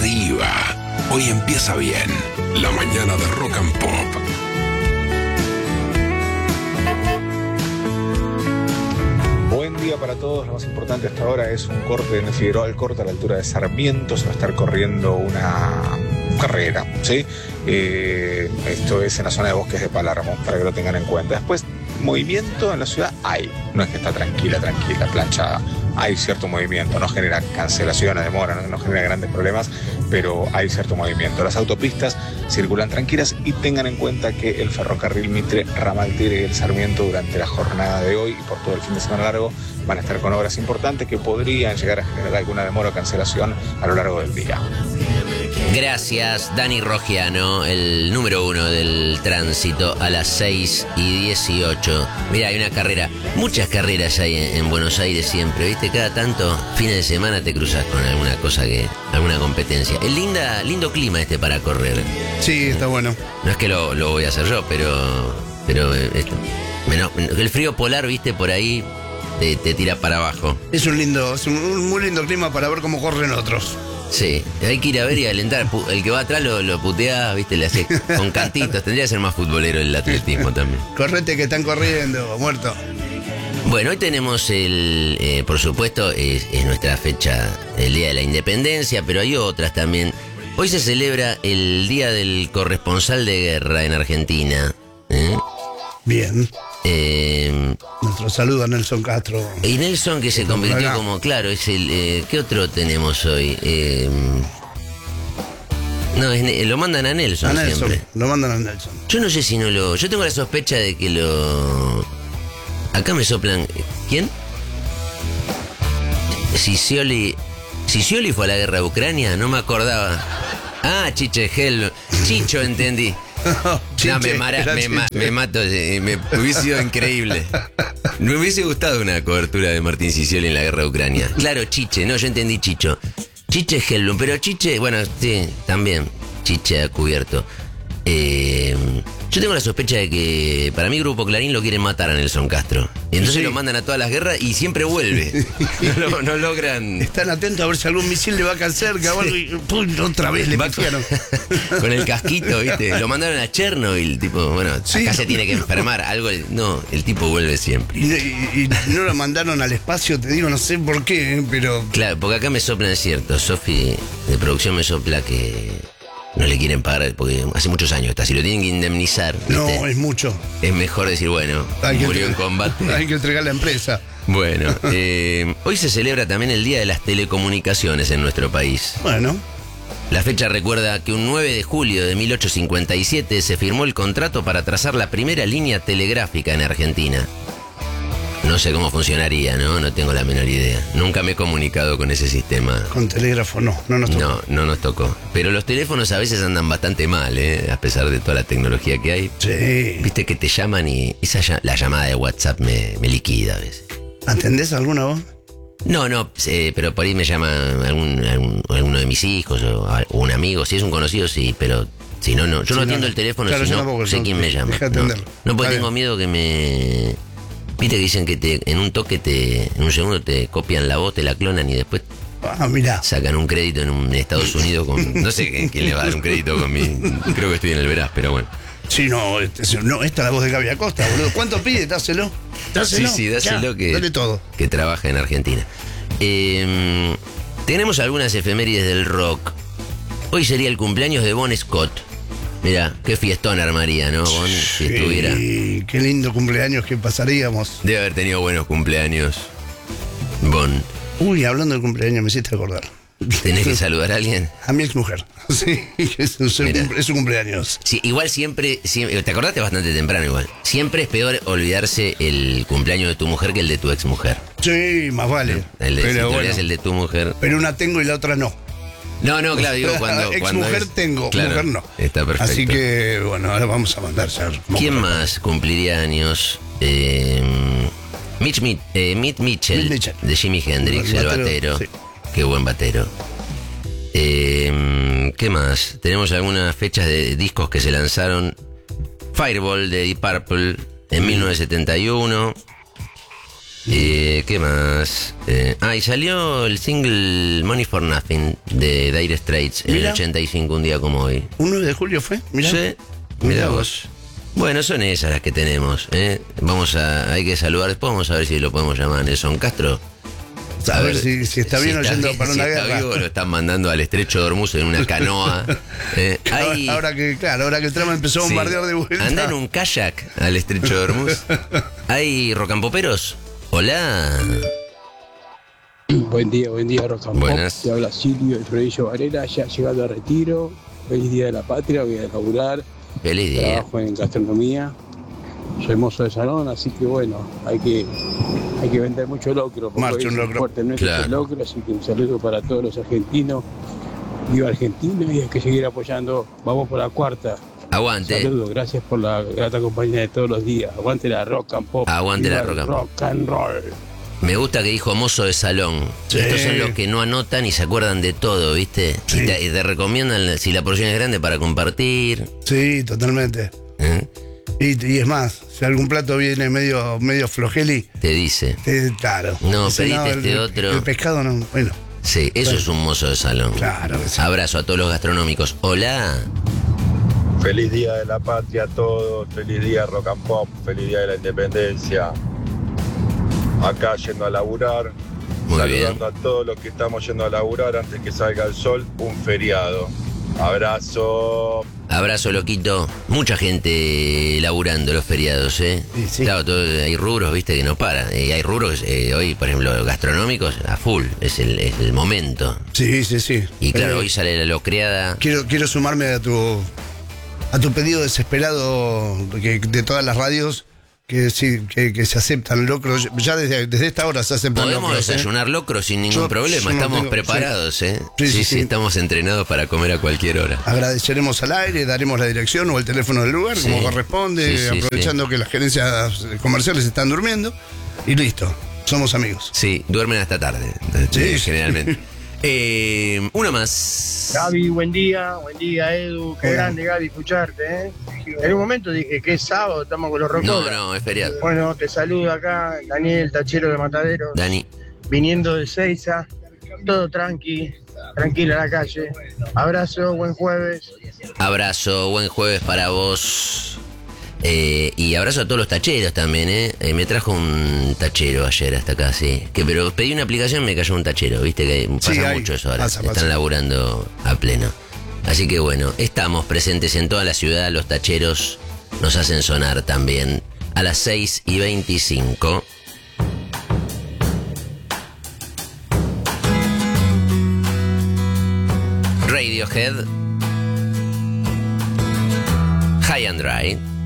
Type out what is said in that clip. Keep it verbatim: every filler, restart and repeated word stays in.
arriba. Hoy empieza bien. La mañana de Rock and Pop. Buen día para todos. Lo más importante hasta ahora es un corte en el Figueroa Alcorta a la altura de Sarmiento. Se va a estar corriendo una carrera, ¿sí? Eh, esto es en la zona de Bosques de Palermo, para que lo tengan en cuenta. Después, movimiento en la ciudad hay. No es que está tranquila, tranquila, planchada. Hay cierto movimiento, no genera cancelaciones, demora, no, no genera grandes problemas, pero hay cierto movimiento. Las autopistas circulan tranquilas y tengan en cuenta que el ferrocarril Mitre, Ramal Tigre y el Sarmiento durante la jornada de hoy y por todo el fin de semana largo van a estar con obras importantes que podrían llegar a generar alguna demora o cancelación a lo largo del día. Gracias, Dani Rogiano, el número uno del tránsito a las seis y dieciocho. Mira, hay una carrera, muchas carreras hay en, en Buenos Aires siempre, ¿viste? Cada tanto, fines de semana te cruzas con alguna cosa que, alguna competencia. Es linda, lindo clima este para correr. Sí, está bueno. No es que lo, lo voy a hacer yo, pero, pero eh, menos, el frío polar, ¿viste? Por ahí te, te tira para abajo. Es un lindo, es un, un muy lindo clima para ver cómo corren otros. Sí, hay que ir a ver y alentar. El que va atrás lo, lo putea, viste, le hace con cantitos. Tendría que ser más futbolero el atletismo también. Correte que están corriendo, muerto. Bueno, hoy tenemos el, eh, por supuesto, es, es nuestra fecha, el Día de la Independencia, pero hay otras también. Hoy se celebra el Día del Corresponsal de Guerra en Argentina. ¿eh? Bien. Eh, Nuestro saludo a Nelson Castro. Y Nelson, que se convirtió como, claro, es el... Eh, ¿qué otro tenemos hoy? Eh, no, es, lo mandan a Nelson, a Nelson siempre. Lo mandan a Nelson. Yo no sé si no lo... Yo tengo la sospecha de que lo... Acá me soplan... ¿Quién? Scioli... ¿Scioli fue a la guerra de Ucrania? No me acordaba. Ah, Chiche Hell. Chicho, entendí. No, Chiche, no, me, mara, me, ma, me mato, me hubiese sido increíble. Me hubiese gustado una cobertura de Martín Scioli en la guerra de Ucrania. Claro, Chiche, no, yo entendí Chicho. Chiche Hellblum, pero Chiche, bueno, sí, también Chiche ha cubierto. Eh, yo tengo la sospecha de que para mí Grupo Clarín lo quieren matar a Nelson Castro. Y entonces sí, lo mandan a todas las guerras y siempre vuelve. No, no logran. Están atentos a ver si algún misil le va a caer cerca o algo y ¡pum! Otra vez le pifiaron. Con el casquito, ¿viste? Lo mandaron a Chernobyl, tipo, bueno, sí, acá se tiene que enfermar. Algo, no, el tipo vuelve siempre. Y, y, y no lo mandaron al espacio, te digo, no sé por qué, pero. Claro, porque acá me soplan, es cierto. Sofi de producción me sopla que no le quieren pagar porque hace muchos años está. Si lo tienen que indemnizar, ¿viste? No, es mucho. Es mejor decir, bueno, hay murió en combate. Hay que entregar la empresa. Bueno, eh, hoy se celebra también el Día de las Telecomunicaciones en nuestro país. Bueno. La fecha recuerda que un nueve de julio de mil ochocientos cincuenta y siete se firmó el contrato para trazar la primera línea telegráfica en Argentina. No sé cómo funcionaría, ¿no? No tengo la menor idea. Nunca me he comunicado con ese sistema. Con telégrafo no, no nos tocó. No, no nos tocó. Pero los teléfonos a veces andan bastante mal, ¿eh? A pesar de toda la tecnología que hay. Sí. Viste que te llaman y esa la llamada de WhatsApp me, me liquida a veces. ¿Atendés alguna voz? No, no, eh, pero por ahí me llama algún, algún, alguno de mis hijos o, o un amigo. Si es un conocido, sí, pero si no, no. Yo sí, no atiendo no, el teléfono, claro, si no sé quién me llama. No, no porque tengo miedo que me... Viste que dicen que te, en un toque, te, en un segundo te copian la voz, te la clonan y después ah, mirá. sacan un crédito en, un, en Estados Unidos con... No sé quién le va a dar un crédito con mi... Creo que estoy en el Veraz, pero bueno. Sí, no, este, no esta es la voz de Gaby Acosta, boludo. ¿Cuánto pide? Dáselo. Dáselo. Sí, sí, dáselo, que, dale todo. Que trabaja en Argentina. Eh, tenemos algunas efemérides del rock. Hoy sería el cumpleaños de Bon Scott. Mirá, qué fiestón armaría, ¿no? Bon, si sí, estuviera. Qué lindo cumpleaños que pasaríamos. Debe haber tenido buenos cumpleaños. Bon. Uy, hablando de cumpleaños, me hiciste acordar. ¿Tenés que saludar a alguien? A mi exmujer. Sí, es su, es su cumpleaños. Sí, igual siempre, siempre, te acordaste bastante temprano igual. Siempre es peor olvidarse el cumpleaños de tu mujer que el de tu exmujer. Sí, más vale. El de, pero si te bueno, olvidas el de tu mujer. Pero una tengo y la otra no. No, no, claro, digo cuando... Ex cuando mujer es, tengo, claro, mujer no. Está perfecto. Así que, bueno, ahora vamos a mandar ya. ¿Quién más cumpliría años? Eh, Mitch, Mitch, eh, Mitch Mitchell, Mitch Mitchell, de Jimi Hendrix, el, el batero. batero. Sí. Qué buen batero. Eh, ¿Qué más? Tenemos algunas fechas de discos que se lanzaron. Fireball de Deep Purple en mil novecientos setenta y uno. Eh, ¿Qué más? Eh, ah, y salió el single Money for Nothing de Dire Straits en Mira. el ochenta y cinco, un día como hoy. ¿Un nueve de julio fue? Mirá. Sí, mira vos. Bueno, son esas las que tenemos. ¿eh? Vamos a, hay que saludar después, vamos a ver si lo podemos llamar a Nelson Castro. A, ver, si, si está bien oyendo bien, para si una está guerra. vivo, lo están mandando al estrecho de Hormuz en una canoa. Eh, hay- Ahora, ahora que, claro, ahora que Trump empezó a sí, bombardear de vuelta. anda en un kayak al estrecho de Hormuz. ¿Hay rocampoperos? Hola. Buen día, buen día, Rock and Pop. Buenas. Te habla Silvio, el Fredillo Varela, ya llegando a retiro. Feliz Día de la Patria, voy a laburar. Feliz día. Trabajo en gastronomía. Soy mozo de salón, así que bueno, hay que, hay que vender mucho locro. Porque Marcha hoy un es locro. fuerte nuestro Claro. el locro, así que un saludo para todos los argentinos. Viva Argentina y hay que seguir apoyando. Vamos por la cuarta. Aguante. Saludos, gracias por la grata compañía de todos los días. Aguante la Rock and Pop. Aguante la Viva el rock and pop. rock and roll. Me gusta que dijo mozo de salón. Sí. Estos son los que no anotan y se acuerdan de todo, ¿viste? Sí. Y, te, y te recomiendan, si la porción es grande, para compartir. Sí, totalmente. ¿eh? Y, y es más, si algún plato viene medio, medio flojeli, Te dice. eh, claro. No, Ese pedite el- este el- otro. El pescado no, bueno, Sí, eso es un mozo de salón. claro que sí. Abrazo a todos los gastronómicos. Hola. Feliz Día de la Patria a todos, feliz día Rock and Pop, feliz día de la Independencia. Acá yendo a laburar, Muy bien. saludando a todos los que estamos yendo a laburar antes que salga el sol, un feriado. Abrazo. Abrazo, loquito. Mucha gente laburando los feriados, ¿eh? Sí, sí. Claro, todo- hay rubros, viste, que no paran. Y hay rubros, eh, hoy, por ejemplo, gastronómicos, a full. Es el, es el momento. Sí, sí, sí. Y claro, Eh, hoy sale la locreada. quiero, quiero sumarme a tu a tu pedido desesperado que, de todas las radios que sí, que, que se aceptan locros. Ya desde, desde esta hora se aceptan Podemos locros. ¿eh? desayunar locro sin ningún Yo- problema. yo no Estamos tengo- preparados, ¿eh? Sí, Sí sí, sí, sí. estamos entrenados para comer a cualquier hora. Agradeceremos al aire, daremos la dirección o el teléfono del lugar, Sí. como corresponde, Sí, sí, aprovechando que las gerencias comerciales están durmiendo. Y listo, somos amigos. Sí, duermen hasta tarde, Sí. eh, generalmente. Eh, una más. Gaby, buen día, buen día Edu, qué Hola. grande Gaby escucharte, ¿eh? En un momento dije que es sábado, estamos con los No, rocolas. no, es feriado. Bueno, te saludo acá, Daniel, tachero de Matadero, Dani, viniendo de Seiza, todo tranqui, tranquila en la calle. Abrazo, buen jueves. abrazo, buen jueves para vos. Eh, y abrazo a todos los tacheros también, ¿eh? Eh, Me trajo un tachero ayer hasta acá, sí. Que, pero pedí una aplicación y me cayó un tachero, viste que pasa Sí, hay. mucho eso ahora. Pasa, Están pasa. laburando a pleno. Así que bueno, estamos presentes en toda la ciudad. Los tacheros nos hacen sonar también a las seis y veinticinco. Radiohead, High and Dry.